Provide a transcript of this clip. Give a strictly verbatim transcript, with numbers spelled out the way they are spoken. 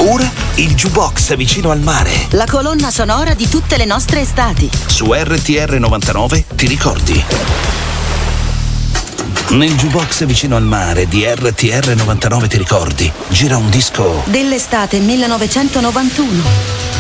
Ora il jukebox vicino al mare. La colonna sonora di tutte le nostre estati. Su R T R novantanove ti ricordi? Nel jukebox vicino al mare di R T R novantanove ti ricordi gira un disco dell'estate millenovecentonovantuno.